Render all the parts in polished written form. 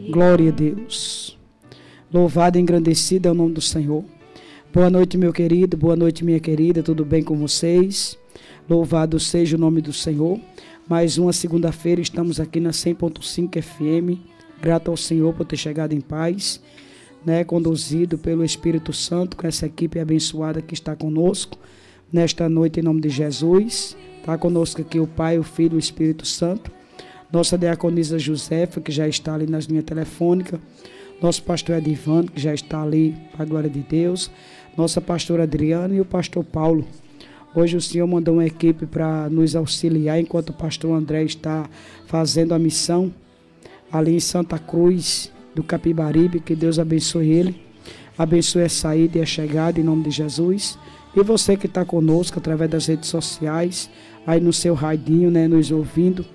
Glória a Deus. Louvado e engrandecido é o nome do Senhor. Boa noite, meu querido. Boa noite, minha querida. Tudo bem com vocês? Louvado seja o nome do Senhor. Mais uma segunda-feira estamos aqui na 100.5 FM. Grato ao Senhor por ter chegado em paz, conduzido pelo Espírito Santo, com essa equipe abençoada que está conosco nesta noite, em nome de Jesus. Está conosco aqui o Pai, o Filho e o Espírito Santo. Nossa diaconisa Josefa, que já está ali nas linhas telefônicas. Nosso pastor Edivando, que já está ali, para a glória de Deus. Nossa pastora Adriana e o pastor Paulo. Hoje o Senhor mandou uma equipe para nos auxiliar, enquanto o pastor André está fazendo a missão ali em Santa Cruz do Capibaribe. Que Deus abençoe ele, abençoe a saída e a chegada, em nome de Jesus. E você que está conosco através das redes sociais, aí no seu radinho, nos ouvindo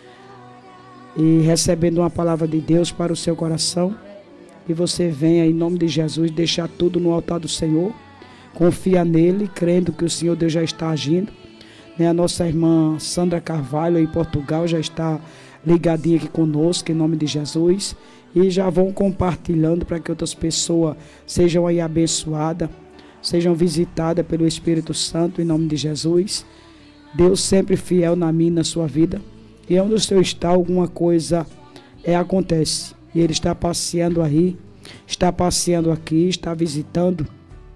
e recebendo uma palavra de Deus para o seu coração. E você venha, em nome de Jesus, deixar tudo no altar do Senhor, confia nele, crendo que o Senhor Deus já está agindo. A nossa irmã Sandra Carvalho, em Portugal, já está ligadinha aqui conosco, em nome de Jesus. E já vão compartilhando para que outras pessoas sejam aí abençoadas, sejam visitadas pelo Espírito Santo, em nome de Jesus. Deus sempre fiel na minha e na sua vida. E onde o Senhor está, alguma coisa acontece. E Ele está passeando aí, está passeando aqui, está visitando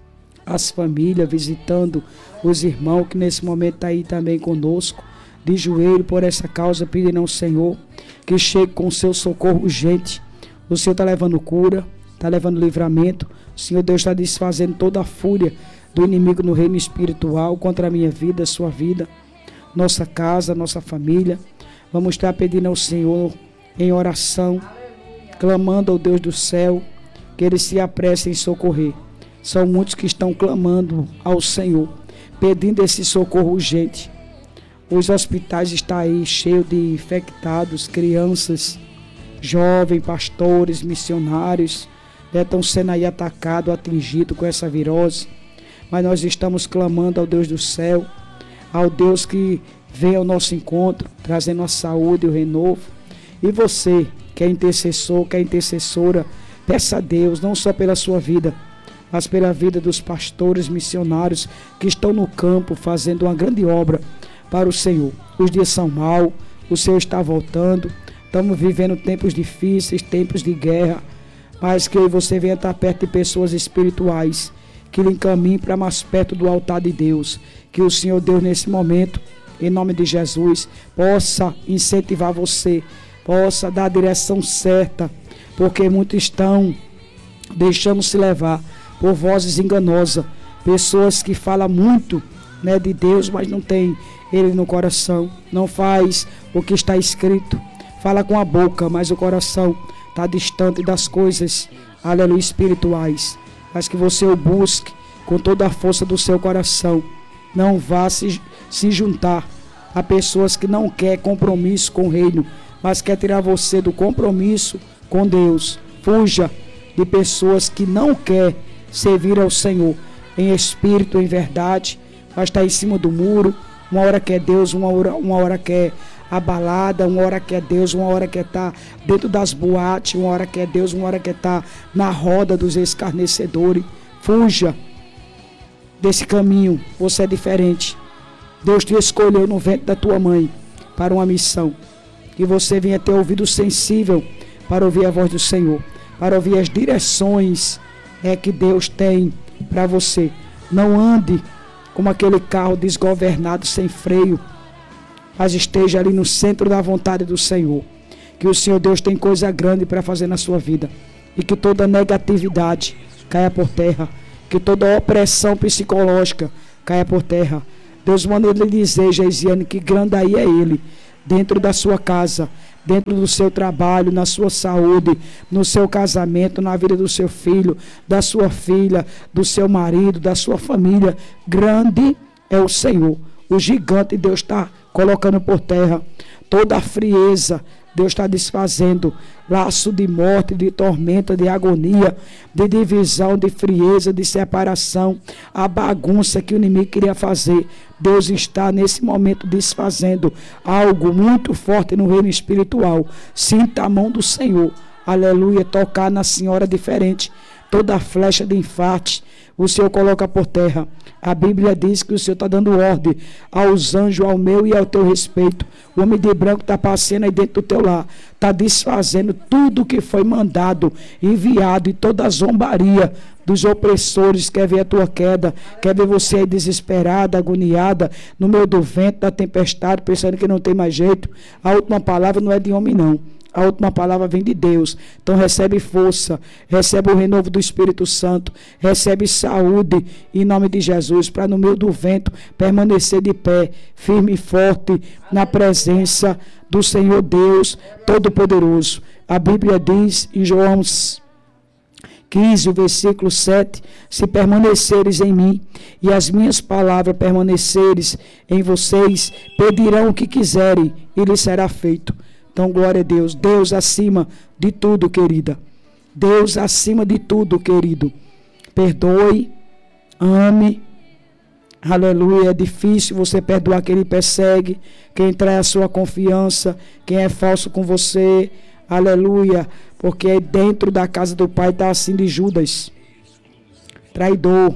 as famílias, visitando os irmãos que nesse momento está aí também conosco, de joelho por essa causa, pedindo ao Senhor que chegue com o seu socorro urgente. O Senhor está levando cura, está levando livramento. O Senhor Deus está desfazendo toda a fúria do inimigo no reino espiritual contra a minha vida, a sua vida, nossa casa, nossa família. Vamos estar pedindo ao Senhor em oração, clamando ao Deus do céu, que Ele se apresse em socorrer. São muitos que estão clamando ao Senhor, pedindo esse socorro urgente. Os hospitais estão aí cheios de infectados, crianças, jovens, pastores, missionários, estão sendo aí atacados, atingidos com essa virose. Mas nós estamos clamando ao Deus do céu, ao Deus que vem ao nosso encontro, trazendo a saúde e o renovo. E você, que é intercessor, que é intercessora, peça a Deus, não só pela sua vida, mas pela vida dos pastores missionários que estão no campo fazendo uma grande obra para o Senhor. Os dias são maus, o Senhor está voltando, estamos vivendo tempos difíceis, tempos de guerra, mas que eu e você venha estar perto de pessoas espirituais, que lhe encaminhem para mais perto do altar de Deus. Que o Senhor Deus nesse momento, em nome de Jesus, possa incentivar você, possa dar a direção certa, porque muitos estão deixando se levar por vozes enganosas, pessoas que falam muito de Deus, mas não tem Ele no coração, não faz o que está escrito, fala com a boca, mas o coração está distante das coisas, aleluia, espirituais. Mas que você o busque com toda a força do seu coração. Não vá se juntar a pessoas que não querem compromisso com o reino, mas quer tirar você do compromisso com Deus. Fuja de pessoas que não querem servir ao Senhor em espírito, em verdade, mas está em cima do muro. Uma hora quer Deus, uma hora quer a balada, uma hora quer Deus, uma hora quer estar dentro das boates, uma hora quer Deus, uma hora quer estar na roda dos escarnecedores. Fuja desse caminho, você é diferente. Deus te escolheu no ventre da tua mãe para uma missão. Que você venha ter ouvido sensível para ouvir a voz do Senhor, para ouvir as direções que Deus tem para você. Não ande como aquele carro desgovernado sem freio, mas esteja ali no centro da vontade do Senhor. Que o Senhor Deus tem coisa grande para fazer na sua vida, e que toda negatividade caia por terra, que toda opressão psicológica caia por terra. Deus manda Ele dizer, Geisiane, que grande aí é Ele, dentro da sua casa, dentro do seu trabalho, na sua saúde, no seu casamento, na vida do seu filho, da sua filha, do seu marido, da sua família. Grande é o Senhor, o gigante. Deus está colocando por terra toda a frieza. Deus está desfazendo laço de morte, de tormenta, de agonia, de divisão, de frieza, de separação, a bagunça que o inimigo queria fazer. Deus está nesse momento desfazendo algo muito forte no reino espiritual. Sinta a mão do Senhor aleluia, tocar na senhora diferente. Toda flecha de infarte, o Senhor coloca por terra. A Bíblia diz que o Senhor está dando ordem aos anjos, ao meu e ao teu respeito. O homem de branco está passeando aí dentro do teu lar, está desfazendo tudo que foi mandado, enviado, e toda a zombaria dos opressores. Quer ver a tua queda, quer ver você aí desesperada, agoniada, no meio do vento, da tempestade, pensando que não tem mais jeito. A última palavra não é de homem, não. A última palavra vem de Deus. Então recebe força, recebe o renovo do Espírito Santo, recebe saúde em nome de Jesus, para no meio do vento permanecer de pé, firme e forte na presença do Senhor Deus Todo-Poderoso. A Bíblia diz em João 15, o versículo 7, se permaneceres em mim e as minhas palavras permaneceres em vocês, pedirão o que quiserem e lhes será feito. Então, glória a Deus. Deus acima de tudo, querida. Deus acima de tudo, querido. Perdoe, ame. Aleluia. É difícil você perdoar quem lhe persegue, quem trai a sua confiança, quem é falso com você. Aleluia. Porque dentro da casa do Pai está assim de Judas, traidor.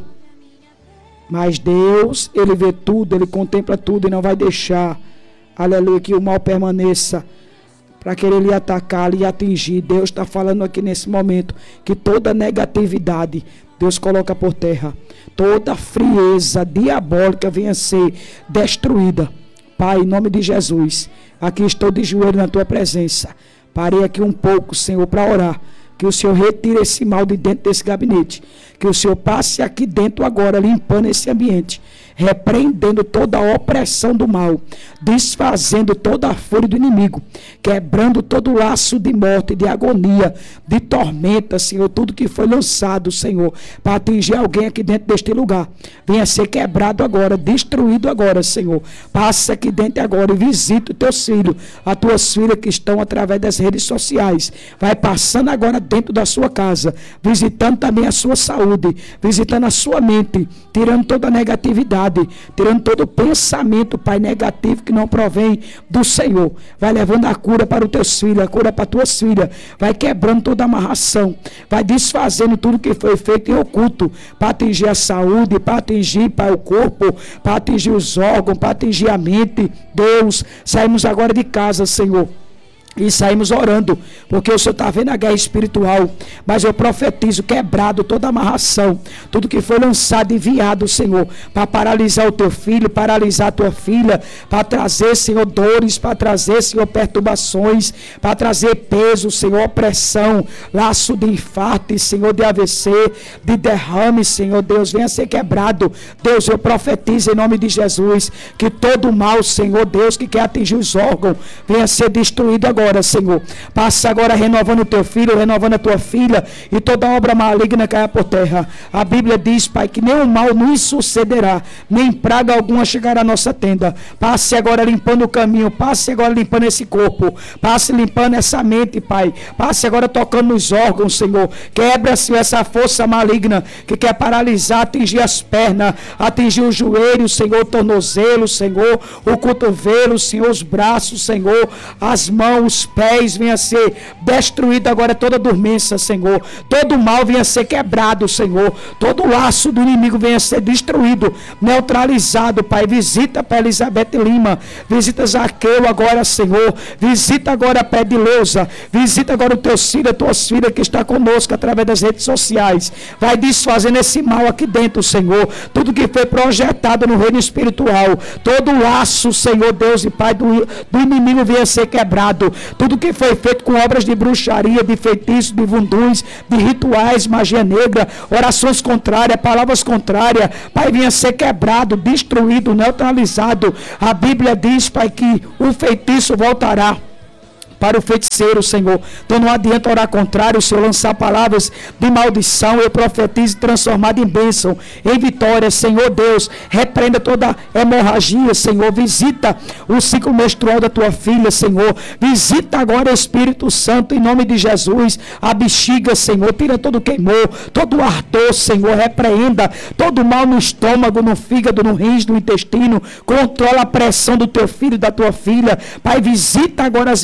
Mas Deus, Ele vê tudo, Ele contempla tudo e não vai deixar, aleluia, que o mal permaneça para querer lhe atacar, lhe atingir. Deus está falando aqui nesse momento que toda negatividade Deus coloca por terra, toda frieza diabólica venha a ser destruída. Pai, em nome de Jesus, aqui estou de joelho na tua presença. Parei aqui um pouco, Senhor, para orar. Que o Senhor retire esse mal de dentro desse gabinete. Que o Senhor passe aqui dentro agora, limpando esse ambiente, repreendendo toda a opressão do mal, desfazendo toda a fúria do inimigo, quebrando todo o laço de morte, de agonia, de tormenta, Senhor. Tudo que foi lançado, Senhor, para atingir alguém aqui dentro deste lugar, venha ser quebrado agora, destruído agora, Senhor. Passa aqui dentro agora e visita os teus filhos, as tuas filhas que estão através das redes sociais. Vai passando agora dentro da sua casa, visitando também a sua saúde, visitando a sua mente, tirando toda a negatividade, tirando todo o pensamento, Pai, negativo que não provém do Senhor. Vai levando a cura para os teus filhos, a cura para as tuas filhas, vai quebrando toda a amarração, vai desfazendo tudo que foi feito em oculto, para atingir a saúde, para atingir, Pai, o corpo, para atingir os órgãos, para atingir a mente. Deus, saímos agora de casa, Senhor, e saímos orando, porque o Senhor está vendo a guerra espiritual, mas eu profetizo, quebrado toda amarração, tudo que foi lançado, enviado, Senhor, para paralisar o teu filho, paralisar a tua filha, para trazer, Senhor, dores, para trazer, Senhor, perturbações, para trazer peso, Senhor, opressão, laço de infarto, Senhor, de AVC, de derrame, Senhor, Deus, venha ser quebrado. Deus, eu profetizo em nome de Jesus, que todo mal, Senhor, Deus, que quer atingir os órgãos, venha ser destruído agora, Senhor. Passa agora renovando o teu filho, renovando a tua filha, e toda obra maligna caia por terra. A Bíblia diz, Pai, que nenhum mal nos sucederá, nem praga alguma chegará à nossa tenda. Passe agora limpando o caminho, passe agora limpando esse corpo, passe limpando essa mente, Pai. Passe agora tocando nos órgãos, Senhor. Quebra, Senhor, essa força maligna que quer paralisar, atingir as pernas, atingir os joelhos, Senhor, o tornozelo, Senhor, o cotovelo, Senhor, os braços, Senhor, as mãos, os pés, venha ser destruído agora toda dormência, Senhor. Todo mal venha ser quebrado, Senhor. Todo laço do inimigo venha ser destruído, neutralizado, Pai. Visita para Elizabeth Lima, visita Zaqueu agora, Senhor. Visita agora a Pé de Lousa, visita agora o teu filho, a tua filha que está conosco através das redes sociais. Vai desfazendo esse mal aqui dentro, Senhor. Tudo que foi projetado no reino espiritual, todo laço, Senhor Deus e Pai, do inimigo venha ser quebrado. Tudo que foi feito com obras de bruxaria, de feitiço, de vunduns, de rituais, magia negra, orações contrárias, palavras contrárias, Pai, venha ser quebrado, destruído, neutralizado. A Bíblia diz, Pai, que o feitiço voltará para o feiticeiro, Senhor. Então não adianta orar contrário, Senhor, lançar palavras de maldição. Eu profetizo transformado em bênção, em vitória, Senhor Deus. Repreenda toda hemorragia, Senhor. Visita o ciclo menstrual da tua filha, Senhor. Visita agora o Espírito Santo, em nome de Jesus. A bexiga, Senhor, tira todo o queimor, todo o ardor, Senhor. Repreenda todo o mal no estômago, no fígado, no rins, no intestino. Controla a pressão do teu filho e da tua filha. Pai, visita agora as veias do coração,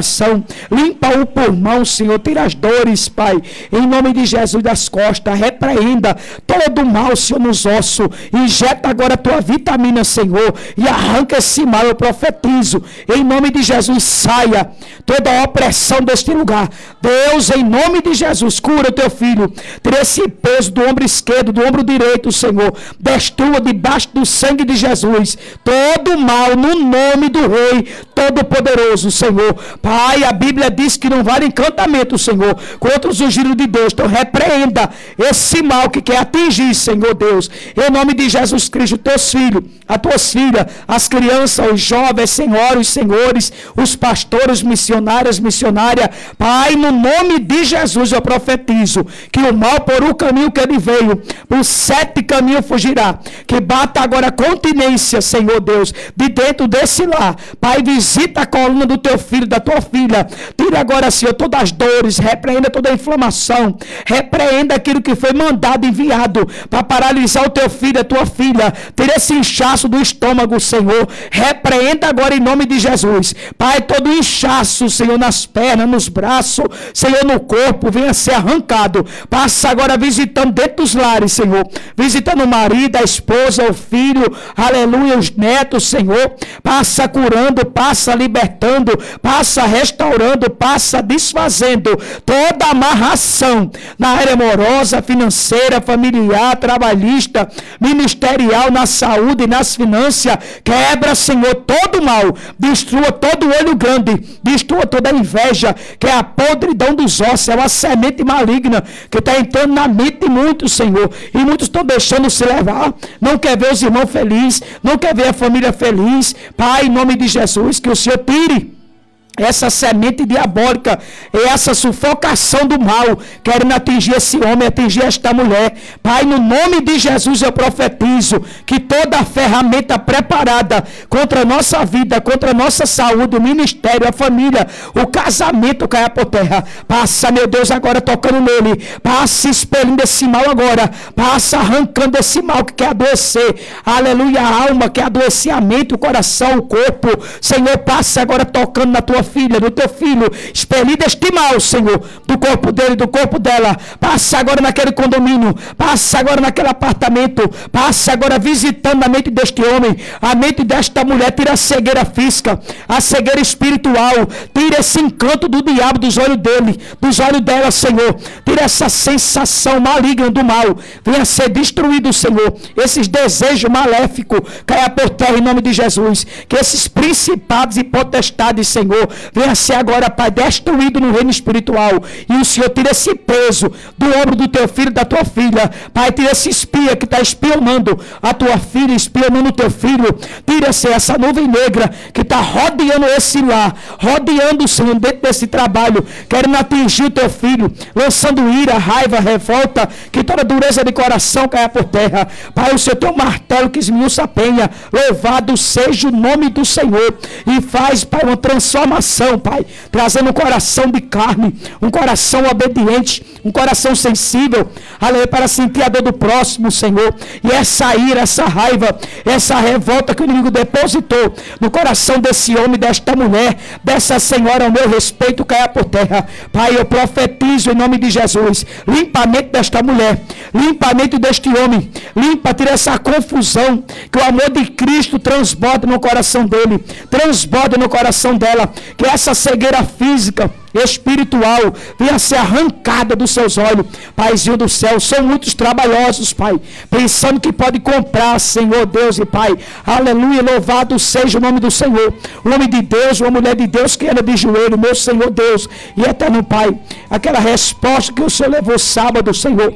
coração, limpa o pulmão, Senhor, tira as dores, Pai, em nome de Jesus das costas, repreenda todo o mal, Senhor, nos ossos, injeta agora a tua vitamina, Senhor, e arranca esse mal, eu profetizo, em nome de Jesus, saia toda a opressão deste lugar, Deus, em nome de Jesus, cura o teu filho, tira esse peso do ombro esquerdo, do ombro direito, Senhor, destrua debaixo do sangue de Jesus, todo o mal, no nome do Rei Todo-Poderoso, Senhor, Pai, a Bíblia diz que não vale encantamento, Senhor, contra os ungidos de Deus, então repreenda esse mal que quer atingir, Senhor Deus, em nome de Jesus Cristo, teus filhos, as tuas filhas, as crianças, os jovens, senhoras, os senhores, os pastores, os missionários, missionárias, Pai, no nome de Jesus eu profetizo que o mal por o caminho que ele veio, por 7 caminhos fugirá, que bata agora continência, Senhor Deus, de dentro desse lar, Pai, visita a coluna do teu filho, da tua filha, tira agora, Senhor, todas as dores, repreenda toda a inflamação, repreenda aquilo que foi mandado, enviado, para paralisar o teu filho, a tua filha, tira esse inchaço do estômago, Senhor, repreenda agora em nome de Jesus, Pai, todo inchaço, Senhor, nas pernas, nos braços, Senhor, no corpo, venha ser arrancado, passa agora visitando dentro dos lares, Senhor, visitando o marido, a esposa, o filho, aleluia, os netos, Senhor, passa curando, passa libertando, passa restaurando, passa desfazendo toda amarração na área amorosa, financeira, familiar, trabalhista, ministerial, na saúde, nas finanças, quebra, Senhor, todo o mal, destrua todo o olho grande, destrua toda a inveja, que é a podridão dos ossos, é uma semente maligna que está entrando na mente de muitos, Senhor, e muitos estão deixando se levar, não quer ver os irmãos felizes, não quer ver a família feliz, Pai, em nome de Jesus, que o Senhor tire essa semente diabólica, essa sufocação do mal, querendo atingir esse homem, atingir esta mulher, Pai, no nome de Jesus eu profetizo, que toda a ferramenta preparada contra a nossa vida, contra a nossa saúde, o ministério, a família, o casamento caia por terra, passa, meu Deus, agora tocando nele, passa expelindo esse mal agora, passa arrancando esse mal que quer adoecer, aleluia, a alma quer adoecer a mente, o coração, o corpo, Senhor, passa agora tocando na tua filha, no teu filho, expelido este mal, Senhor, do corpo dele, do corpo dela, passa agora naquele condomínio, passa agora naquele apartamento, passa agora visitando a mente deste homem, a mente desta mulher, tira a cegueira física, a cegueira espiritual, tira esse encanto do diabo dos olhos dele, dos olhos dela, Senhor, tira essa sensação maligna do mal, venha ser destruído, Senhor, esses desejos maléficos, caia por terra em nome de Jesus, que esses principados e potestades, Senhor, venha ser agora, Pai, destruído no reino espiritual, e o Senhor tira esse peso do ombro do teu filho, da tua filha, Pai, tira esse espia que está espionando a tua filha, espionando o teu filho, tira-se essa nuvem negra que está rodeando esse lar, rodeando, Senhor, dentro desse trabalho, querendo atingir o teu filho, lançando ira, raiva, revolta, que toda dureza de coração caia por terra, Pai, o Senhor tem um martelo que esmiuça a penha, louvado seja o nome do Senhor, e faz, Pai, uma transformação, Pai, trazendo um coração de carne, um coração obediente, um coração sensível, aleluia, para sentir a dor do próximo, Senhor, e essa ira, essa raiva, essa revolta que o inimigo depositou no coração desse homem, desta mulher, dessa senhora, ao meu respeito, caia por terra, Pai, eu profetizo em nome de Jesus, limpa a mente desta mulher, limpa a mente deste homem, limpa, tira essa confusão, que o amor de Cristo transborda no coração dele, transborda no coração dela, que essa cegueira física, espiritual, venha ser arrancada dos seus olhos, Paizinho do céu, são muitos trabalhosos, Pai, pensando que pode comprar, Senhor Deus e Pai, aleluia, louvado seja o nome do Senhor, o homem de Deus, uma mulher de Deus que anda de joelho, meu Senhor Deus e eterno Pai, aquela resposta que o Senhor levou sábado, Senhor,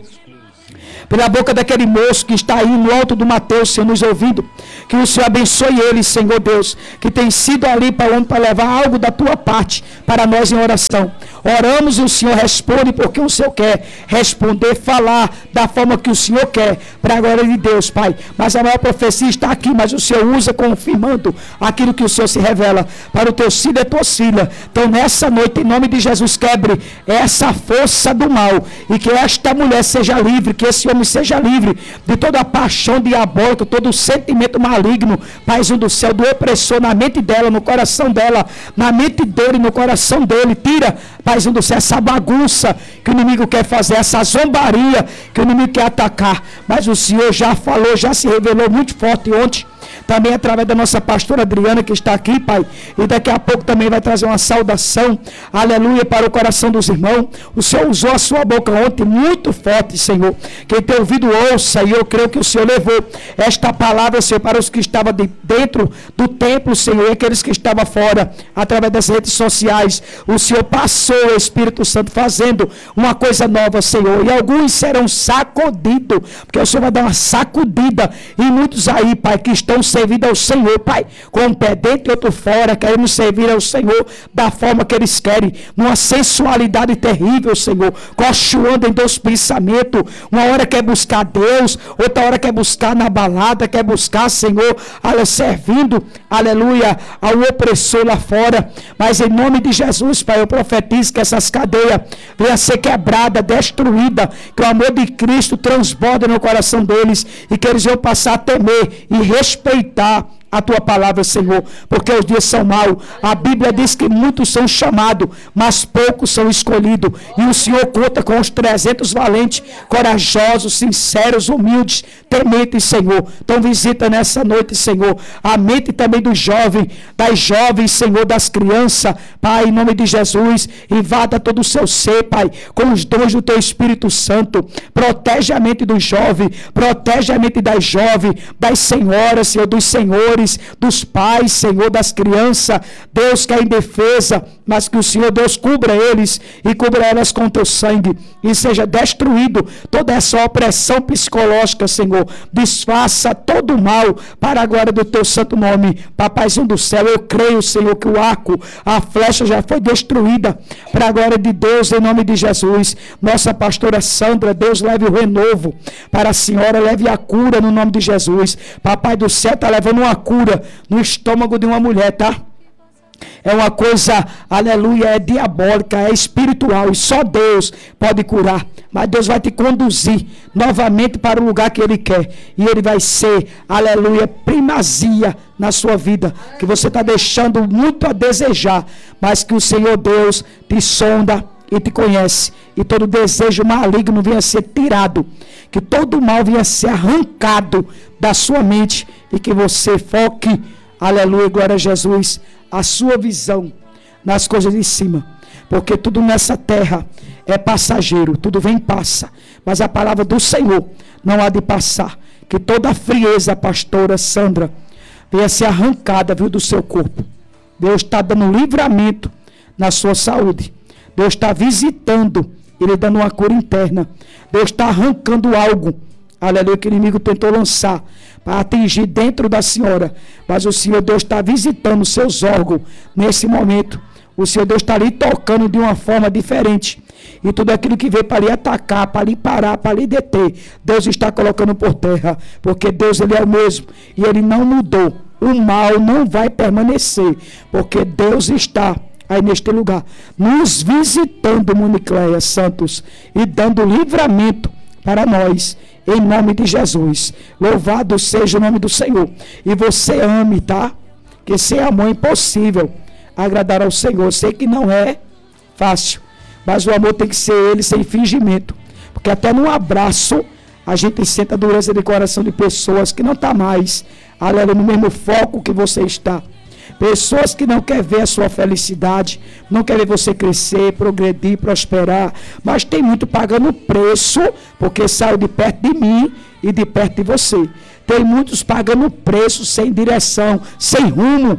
pela boca daquele moço que está aí no alto do Mateus, Senhor, nos ouvindo, que o Senhor abençoe ele, Senhor Deus, que tem sido ali para levar algo da tua parte para nós em oração. Oramos e o Senhor responde porque o Senhor quer responder, falar da forma que o Senhor quer, para a glória de Deus, Pai. Mas a maior profecia está aqui, mas o Senhor usa confirmando aquilo que o Senhor se revela para o teu filho e tua filha. Então nessa noite, em nome de Jesus, quebre essa força do mal e que esta mulher seja livre, que esse homem seja livre de toda a paixão diabólica, todo o sentimento maligno, Paizinho do céu, do opressor na mente dela, no coração dela, na mente dele, no coração dele. Tira, Paizinho do céu, essa bagunça que o inimigo quer fazer, essa zombaria que o inimigo quer atacar. Mas o Senhor já falou, já se revelou muito forte ontem, também através da nossa pastora Adriana, que está aqui, Pai, e daqui a pouco também vai trazer uma saudação, aleluia, para o coração dos irmãos. O Senhor usou a sua boca ontem muito forte, Senhor. Quem tem ouvido, ouça, e eu creio que o Senhor levou esta palavra, Senhor, para os que estavam dentro do templo, Senhor, e aqueles que estavam fora, através das redes sociais. O Senhor passou, o Espírito Santo, fazendo uma coisa nova, Senhor, e alguns serão sacudidos, porque o Senhor vai dar uma sacudida em muitos aí, Pai, que estão servindo ao Senhor, Pai, com um pé dentro e outro fora, querendo servir ao Senhor da forma que eles querem, numa sensualidade terrível, Senhor, cochoando em dois pensamentos. Uma hora quer buscar Deus, outra hora quer buscar na balada, quer buscar, Senhor, servindo, aleluia, ao opressor lá fora. Mas em nome de Jesus, Pai, eu profetizo que essas cadeias venham a ser quebradas, destruídas, que o amor de Cristo transborde no coração deles e que eles venham passar a temer e respeitar a tua palavra, Senhor, porque os dias são maus. A Bíblia diz que muitos são chamados, mas poucos são escolhidos, e o Senhor conta com os 300 valentes, corajosos, sinceros, humildes, tementes, Senhor. Então visita nessa noite, Senhor, a mente também dos jovens, das jovens, Senhor, das crianças, Pai, em nome de Jesus. Invada todo o seu ser, Pai, com os dons do teu Espírito Santo. Protege a mente dos jovens, protege a mente das jovens, das senhoras, Senhor, dos senhores, dos pais, Senhor, das crianças. Deus, que é indefesa, mas que o Senhor Deus cubra eles e cubra elas com teu sangue, e seja destruído toda essa opressão psicológica, Senhor. Desfaça todo o mal para a glória do teu santo nome. Papaizinho do céu, eu creio, Senhor, que o arco, a flecha já foi destruída para a glória de Deus, em nome de Jesus. Nossa pastora Sandra, Deus, leve o renovo para a senhora, leve a cura no nome de Jesus. Papai do céu está levando uma cura no estômago de uma mulher, tá? É uma coisa, aleluia, é diabólica, é espiritual, e só Deus pode curar. Mas Deus vai te conduzir novamente para o lugar que Ele quer, e Ele vai ser, aleluia, primazia na sua vida, que você está deixando muito a desejar, mas que o Senhor Deus te sonda e te conhece, e todo desejo maligno venha a ser tirado, que todo mal venha a ser arrancado da sua mente, e que você foque, aleluia, glória a Jesus, a sua visão nas coisas de cima, porque tudo nessa terra é passageiro, tudo vem e passa, mas a palavra do Senhor não há de passar. Que toda a frieza, pastora Sandra, venha ser arrancada, viu, do seu corpo. Deus está dando livramento na sua saúde, Deus está visitando, Ele dando uma cura interna, Deus está arrancando algo, aleluia, que o inimigo tentou lançar para atingir dentro da senhora, mas o Senhor Deus está visitando os seus órgãos nesse momento. O Senhor Deus está ali tocando de uma forma diferente, e tudo aquilo que veio para lhe atacar, para lhe parar, para lhe deter, Deus está colocando por terra, porque Deus, Ele é o mesmo, e Ele não mudou. O mal não vai permanecer, porque Deus está aí neste lugar, nos visitando, Monicléia Santos, e dando livramento para nós, em nome de Jesus. Louvado seja o nome do Senhor. E você ame, tá? Que sem amor é impossível agradar ao Senhor. Sei que não é fácil, mas o amor tem que ser Ele sem fingimento, porque até num abraço a gente sente a dureza de coração de pessoas que não estão mais, aleluia, no mesmo foco que você está. Pessoas que não querem ver a sua felicidade, não querem ver você crescer, progredir, prosperar, mas tem muito pagando preço, porque saiu de perto de mim e de perto de você. Tem muitos pagando preço sem direção, sem rumo,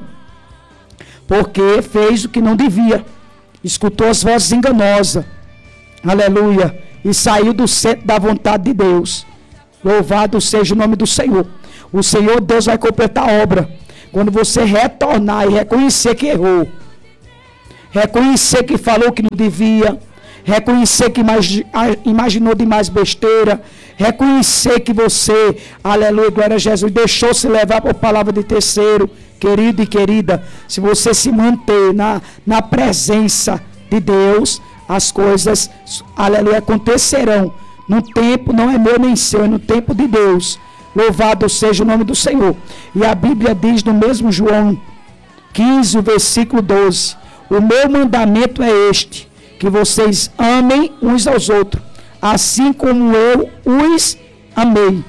porque fez o que não devia, escutou as vozes enganosas, aleluia, e saiu do centro da vontade de Deus. Louvado seja o nome do Senhor. O Senhor Deus vai completar a obra quando você retornar e reconhecer que errou, reconhecer que falou que não devia, reconhecer que imaginou demais besteira, reconhecer que você, aleluia, glória a Jesus, deixou se levar por palavra de terceiro. Querido e querida, se você se manter na presença de Deus, as coisas, aleluia, acontecerão No tempo não é meu nem seu, é no tempo de Deus. Louvado seja o nome do Senhor. E a Bíblia diz no mesmo João 15, o versículo 12: o meu mandamento é este, que vocês amem uns aos outros, assim como eu os amei.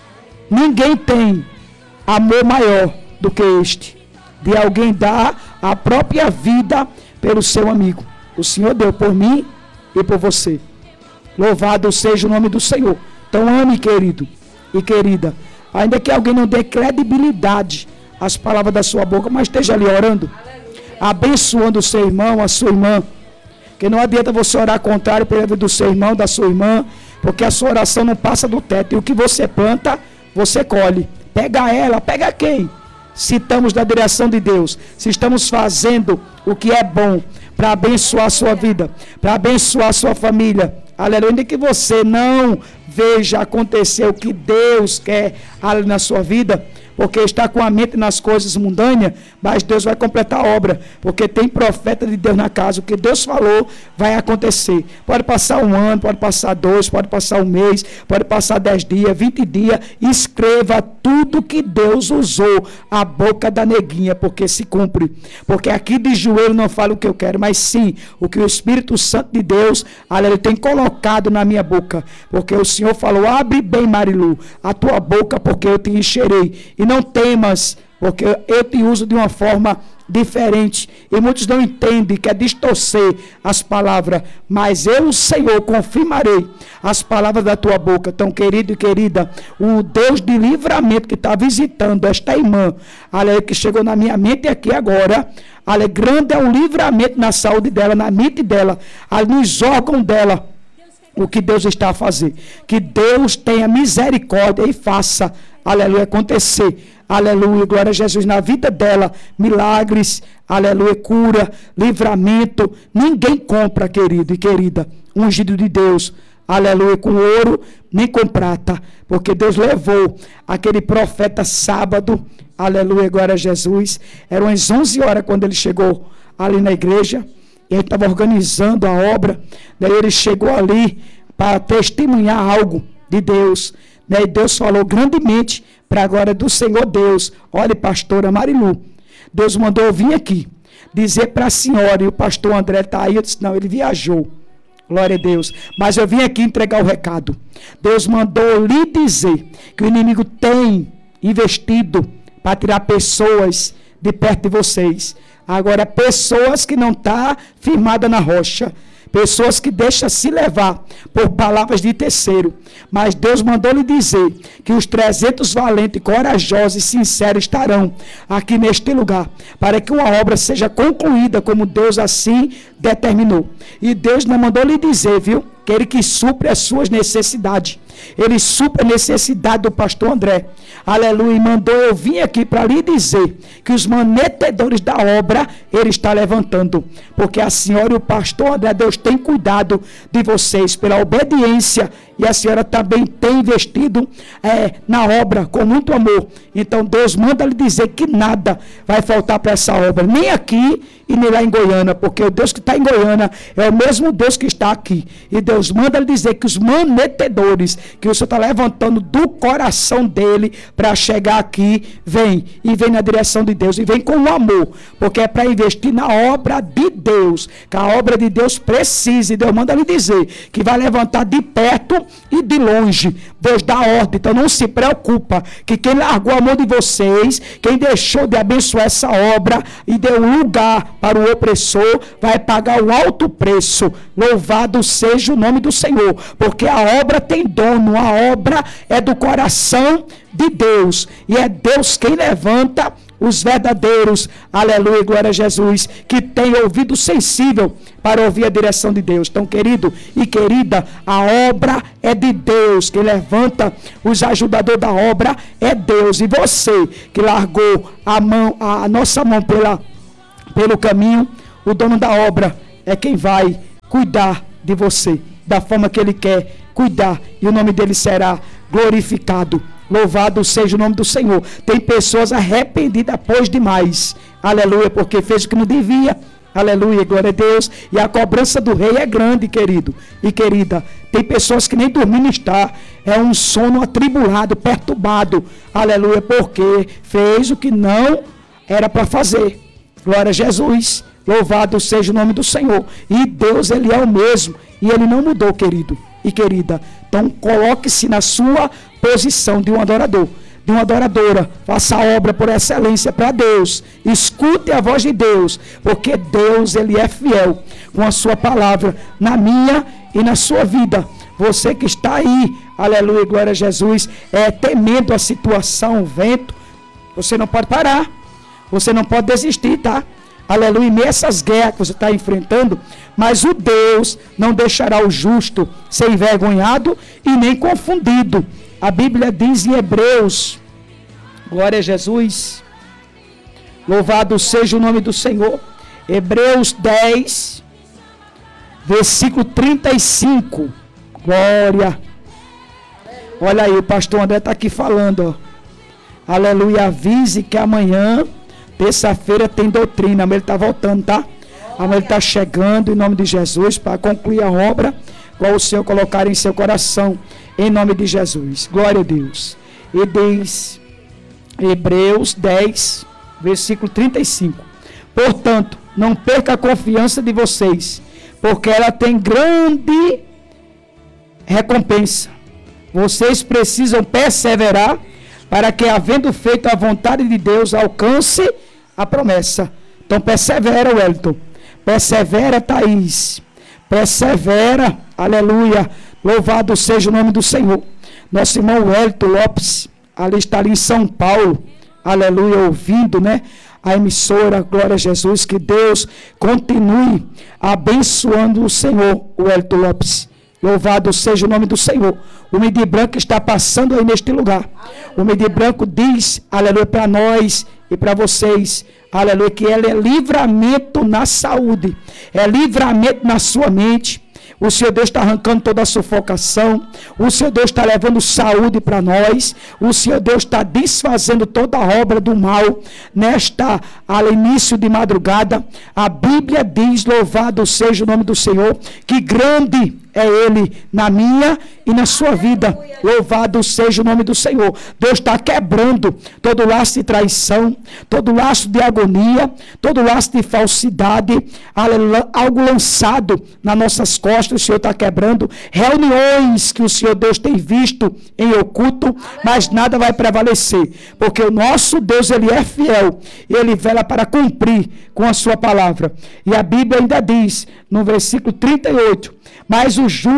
Ninguém tem amor maior do que este, de alguém dar a própria vida pelo seu amigo. O Senhor deu por mim e por você. Louvado seja o nome do Senhor. Então ame, querido e querida, ainda que alguém não dê credibilidade às palavras da sua boca, mas esteja ali orando, abençoando o seu irmão, a sua irmã, que não adianta você orar contrário pela vida do seu irmão, da sua irmã, porque a sua oração não passa do teto, e o que você planta, você colhe. Pega ela, pega quem? Se estamos na direção de Deus, se estamos fazendo o que é bom para abençoar a sua vida, para abençoar a sua família, aleluia, ainda que você não veja acontecer o que Deus quer ali na sua vida, porque está com a mente nas coisas mundâneas, mas Deus vai completar a obra, porque tem profeta de Deus na casa. O que Deus falou vai acontecer. Pode passar um ano, pode passar 2, pode passar um mês, pode passar 10 dias, 20 dias. Escreva tudo que Deus usou a boca da neguinha, porque se cumpre. Porque aqui de joelho não falo o que eu quero, mas sim o que o Espírito Santo de Deus, aleluia, tem colocado na minha boca. Porque o Senhor falou: abre bem, Marilu, a tua boca, porque eu te encherei. E não temas, porque eu te uso de uma forma diferente. E muitos não entendem, quer distorcer as palavras. Mas eu, o Senhor, confirmarei as palavras da tua boca. Então, querido e querida, o Deus de livramento que está visitando esta irmã, aleluia, que chegou na minha mente aqui agora, aleluia, grande é o livramento na saúde dela, na mente dela, nos órgãos dela. O que Deus está a fazer. Que Deus tenha misericórdia e faça, aleluia, acontecer. Aleluia, glória a Jesus, na vida dela, milagres, aleluia, cura, livramento. Ninguém compra, querido e querida, ungido de Deus, aleluia, com ouro, nem com prata, porque Deus levou aquele profeta sábado, aleluia, glória a Jesus, eram as 11 horas quando ele chegou ali na igreja, e ele estava organizando a obra, daí ele chegou ali para testemunhar algo de Deus, né? E Deus falou grandemente para a glória do Senhor Deus: olha, pastora Marilu, Deus mandou eu vir aqui dizer para a senhora, e o pastor André está aí. Eu disse: não, ele viajou, glória a Deus, mas eu vim aqui entregar o recado. Deus mandou lhe dizer que o inimigo tem investido para tirar pessoas de perto de vocês. Agora, pessoas que não estão firmadas na rocha, pessoas que deixam se levar por palavras de terceiro. Mas Deus mandou lhe dizer que os 300 valentes, corajosos e sinceros estarão aqui neste lugar, para que uma obra seja concluída como Deus assim determinou. E Deus não mandou lhe dizer, viu, que Ele que supre as suas necessidades. Ele supre a necessidade do pastor André. Aleluia. E mandou eu vir aqui para lhe dizer que os manetedores da obra Ele está levantando. Porque a senhora e o pastor André, Deus tem cuidado de vocês pela obediência. E a senhora também tem investido na obra com muito amor. Então Deus manda lhe dizer que nada vai faltar para essa obra. Nem aqui e nem lá em Goiânia. Porque o Deus que está em Goiânia é o mesmo Deus que está aqui. E Deus manda lhe dizer que os manetedores que o Senhor está levantando do coração dele para chegar aqui, vem na direção de Deus, e vem com o amor, porque é para investir na obra de Deus, que a obra de Deus precisa. E Deus manda lhe dizer que vai levantar de perto e de longe. Deus dá ordem. Então não se preocupa, que quem largou a mão de vocês, quem deixou de abençoar essa obra e deu lugar para o opressor, vai pagar um alto preço. Louvado seja o nome do Senhor, porque a obra tem dono, a obra é do coração de Deus, e é Deus quem levanta os verdadeiros, aleluia, glória a Jesus, que tem ouvido sensível para ouvir a direção de Deus. Então, querido e querida, a obra é de Deus, quem levanta os ajudadores da obra é Deus, e você que largou a nossa mão pelo caminho, o dono da obra é quem vai cuidar de você, da forma que Ele quer cuidar, e o nome dele será glorificado. Louvado seja o nome do Senhor. Tem pessoas arrependidas, pois demais, aleluia, porque fez o que não devia, Aleluia, glória a Deus. E a cobrança do rei é grande, querido e querida. Tem pessoas que nem dormindo está. É um sono atribulado, perturbado. Aleluia, porque fez o que não era para fazer. Glória a Jesus. Louvado seja o nome do Senhor. E Deus, Ele é o mesmo. E Ele não mudou, querido e querida. Então, coloque-se na sua posição de um adorador, de uma adoradora. Faça a obra por excelência para Deus. Escute a voz de Deus, porque Deus, Ele é fiel com a sua palavra na minha e na sua vida. Você que está aí, aleluia, glória a Jesus, temendo a situação, o vento, você não pode parar. Você não pode desistir, tá? Aleluia, nessas guerras que você está enfrentando, mas o Deus não deixará o justo ser envergonhado e nem confundido. A Bíblia diz em Hebreus, glória a Jesus, louvado seja o nome do Senhor, Hebreus 10, versículo 35, glória, olha aí, o pastor André está aqui falando, ó. Aleluia, avise que amanhã, terça-feira, tem doutrina, mas ele está voltando, tá? Amanhã ele está chegando em nome de Jesus para concluir a obra, qual o Senhor colocar em seu coração, em nome de Jesus. Glória a Deus. E diz, Hebreus 10, versículo 35. Portanto, não perca a confiança de vocês, porque ela tem grande recompensa. Vocês precisam perseverar para que, havendo feito a vontade de Deus, alcance a promessa. Então, persevera, Wellington. Persevera, Thaís. Persevera, aleluia. Louvado seja o nome do Senhor. Nosso irmão Wellington Lopes, ali está ali em São Paulo, aleluia, ouvindo, né? A emissora, glória a Jesus, que Deus continue abençoando o Senhor, o Wellington Lopes. Louvado seja o nome do Senhor. O Midi Branco está passando aí neste lugar. O Midi Branco diz, aleluia, para nós e para vocês, aleluia, que ela é livramento na saúde, é livramento na sua mente. O Senhor Deus está arrancando toda a sufocação. O Senhor Deus está levando saúde para nós. O Senhor Deus está desfazendo toda a obra do mal. Nesta, ao início de madrugada, a Bíblia diz, louvado seja o nome do Senhor, que grande é Ele na minha e na sua vida. Louvado seja o nome do Senhor. Deus está quebrando todo laço de traição, todo laço de agonia, todo laço de falsidade, algo lançado nas nossas costas. O Senhor está quebrando reuniões que o Senhor Deus tem visto em oculto, mas nada vai prevalecer, porque o nosso Deus, Ele é fiel e Ele vela para cumprir com a sua palavra. E a Bíblia ainda diz no versículo 38, mas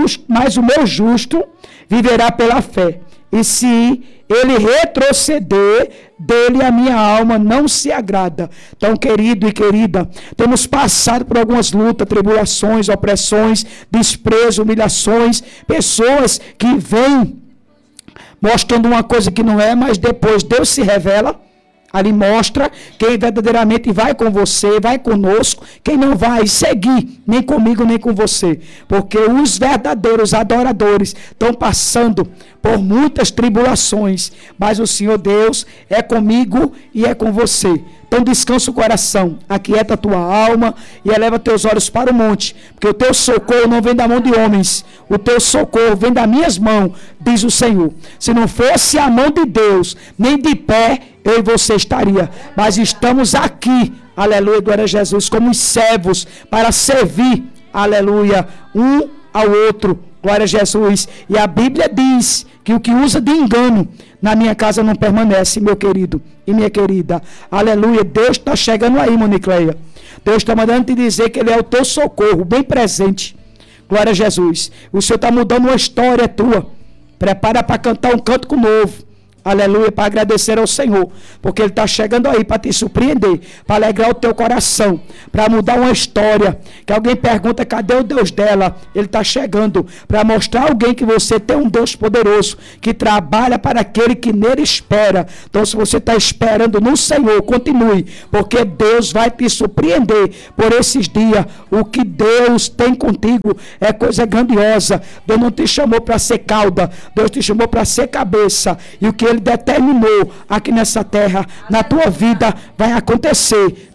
o meu justo viverá pela fé, e se ele retroceder, dele a minha alma não se agrada. Então, querido e querida, temos passado por algumas lutas, tribulações, opressões, desprezo, humilhações, pessoas que vêm mostrando uma coisa que não é, mas depois Deus se revela. Ali mostra quem verdadeiramente vai com você, vai conosco, quem não vai seguir, nem comigo, nem com você. Porque os verdadeiros adoradores estão passando por muitas tribulações, mas o Senhor Deus é comigo e é com você. Então descansa o coração, aquieta a tua alma e eleva teus olhos para o monte, porque o teu socorro não vem da mão de homens, o teu socorro vem das minhas mãos, diz o Senhor. Se não fosse a mão de Deus, nem de pé eu e você estaria, mas estamos aqui, aleluia, glória a Jesus, como os servos para servir, aleluia, um ao outro, glória a Jesus. E a Bíblia diz que o que usa de engano na minha casa não permanece, meu querido e minha querida, aleluia. Deus está chegando aí, Monicleia. Deus está mandando te dizer que Ele é o teu socorro, bem presente, glória a Jesus. O Senhor está mudando uma história tua. Prepara para cantar um cântico novo, aleluia, para agradecer ao Senhor, porque Ele está chegando aí para te surpreender, para alegrar o teu coração, para mudar uma história, que alguém pergunta, cadê o Deus dela? Ele está chegando para mostrar a alguém que você tem um Deus poderoso, que trabalha para aquele que nele espera. Então, se você está esperando no Senhor, continue, porque Deus vai te surpreender por esses dias. O que Deus tem contigo é coisa grandiosa. Deus não te chamou para ser cauda, Deus te chamou para ser cabeça, e o que Ele determinou aqui nessa terra, na tua vida, vai acontecer.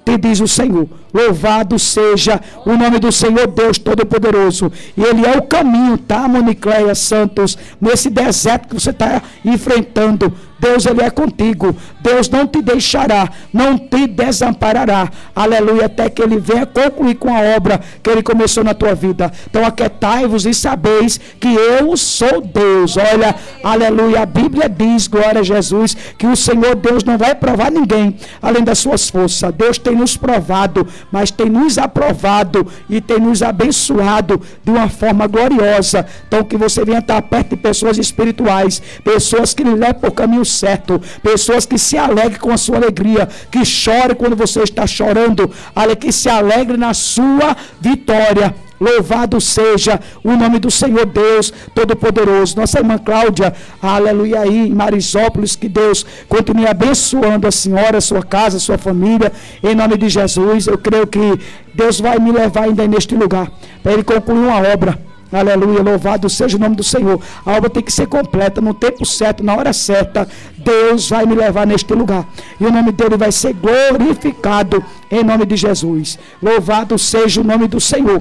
te diz o Senhor. Louvado seja o nome do Senhor Deus Todo-Poderoso. E Ele é o caminho, tá, Monicléia Santos? Nesse deserto que você está enfrentando, Deus, Ele é contigo. Deus não te deixará, não te desamparará. Aleluia, até que Ele venha concluir com a obra que Ele começou na tua vida. Então aquietai-vos e sabeis que eu sou Deus. Olha, aleluia, a Bíblia diz, glória a Jesus, que o Senhor Deus não vai provar ninguém além das suas forças. Deus tem nos provado, mas tem nos aprovado e tem nos abençoado de uma forma gloriosa. Então que você venha estar perto de pessoas espirituais, pessoas que lhe levam por caminho certo, pessoas que se alegrem com a sua alegria, que chorem quando você está chorando, que se alegre na sua vitória. Louvado seja o nome do Senhor Deus Todo-Poderoso. Nossa irmã Cláudia, aleluia, aí em Marisópolis, que Deus continue abençoando a senhora, a sua casa, a sua família, em nome de Jesus. Eu creio que Deus vai me levar ainda neste lugar, para Ele concluir uma obra. Aleluia, louvado seja o nome do Senhor. A obra tem que ser completa, no tempo certo, na hora certa. Deus vai me levar neste lugar. E o nome dele vai ser glorificado em nome de Jesus. Louvado seja o nome do Senhor.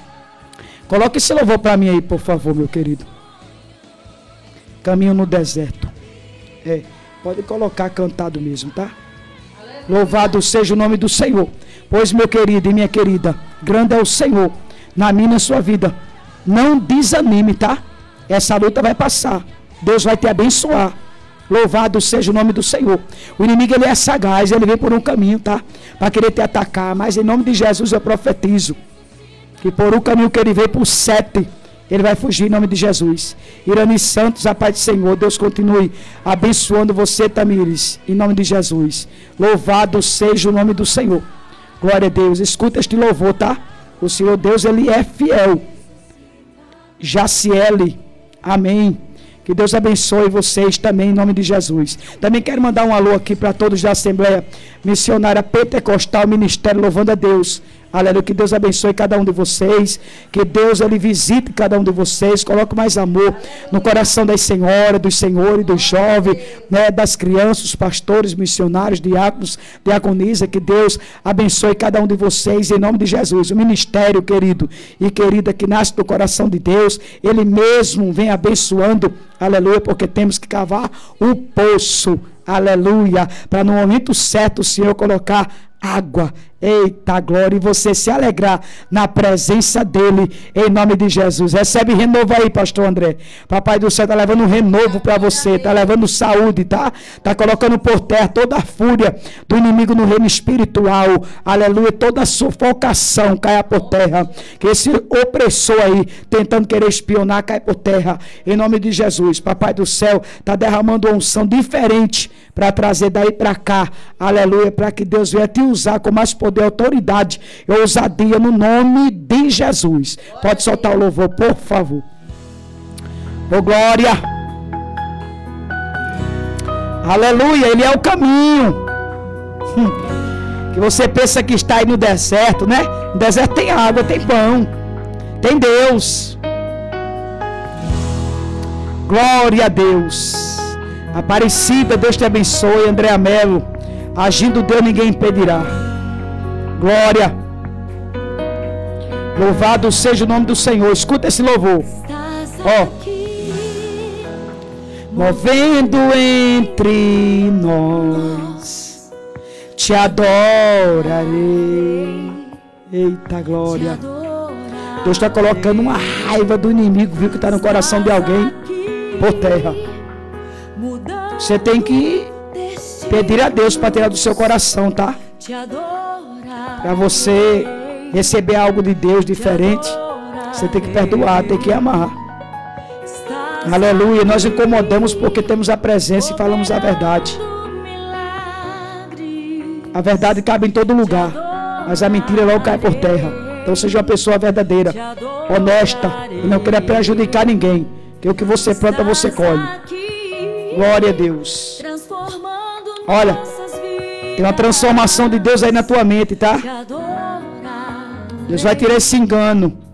Coloque esse louvor para mim aí, por favor, meu querido. Caminho no deserto. Pode colocar cantado mesmo, tá? Louvado seja o nome do Senhor. Pois, meu querido e minha querida, grande é o Senhor na minha e na sua vida. Não desanime, tá? Essa luta vai passar. Deus vai te abençoar. Louvado seja o nome do Senhor. O inimigo, ele é sagaz, ele vem por um caminho, tá? Para querer te atacar. Mas em nome de Jesus eu profetizo que por um caminho que ele veio, por 7, ele vai fugir em nome de Jesus. Irani Santos, a paz do Senhor. Deus continue abençoando você, Tamires, em nome de Jesus. Louvado seja o nome do Senhor. Glória a Deus. Escuta este louvor, tá? O Senhor Deus, ele é fiel. Jaciele, amém. Que Deus abençoe vocês também em nome de Jesus. Também quero mandar um alô aqui para todos da Assembleia Missionária Pentecostal Ministério Louvando a Deus. Aleluia, que Deus abençoe cada um de vocês, que Deus ele visite cada um de vocês, coloque mais amor no coração das senhoras, dos senhores, dos jovens, né, das crianças, os pastores, missionários, diáconos, diaconisa, que Deus abençoe cada um de vocês em nome de Jesus. O ministério, querido e querida, que nasce do coração de Deus, ele mesmo vem abençoando, aleluia, porque temos que cavar o poço, aleluia, para no momento certo o Senhor colocar água. Eita glória, e você se alegrar na presença dele, em nome de Jesus. Recebe renovo aí, pastor André. Papai do céu está levando um renovo para você, está levando saúde, tá? Está colocando por terra toda a fúria do inimigo no reino espiritual, aleluia, toda a sufocação caia por terra, que esse opressor aí, tentando querer espionar, cai por terra, em nome de Jesus. Papai do céu está derramando uma unção diferente, para trazer daí para cá, aleluia, para que Deus venha te usar com mais poder, autoridade e ousadia no nome de Jesus. Pode soltar o louvor, por favor. Ô glória, aleluia, ele é o caminho. Que você pensa que está aí no deserto, né? No deserto tem água, tem pão, tem Deus. Glória a Deus. Aparecida, Deus te abençoe. Andréa Melo, agindo Deus ninguém impedirá. Glória. Louvado seja o nome do Senhor. Escuta esse louvor. Ó. Movendo entre nós, te adorarei. Eita glória. Deus está colocando uma raiva do inimigo, viu, que está no coração de alguém, por terra. Você tem que pedir a Deus para tirar do seu coração, tá? Para você receber algo de Deus diferente, você tem que perdoar, tem que amar. Aleluia, nós incomodamos porque temos a presença e falamos a verdade. A verdade cabe em todo lugar, mas a mentira logo cai por terra. Então seja uma pessoa verdadeira, honesta, e não queira prejudicar ninguém, que o que você planta você colhe. Glória a Deus. Olha, tem uma transformação de Deus aí na tua mente, tá? Deus vai tirar esse engano.